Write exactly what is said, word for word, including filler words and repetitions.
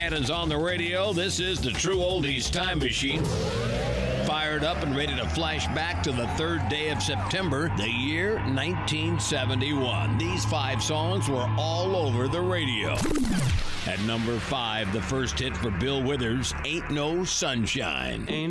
Cannons on the radio. This is the True Oldies Time Machine. Fired up and ready to flash back to the third day of September, the year nineteen seventy-one. These five songs were all over the radio. At number five, the first hit for Bill Withers, Ain't No Sunshine. Ain't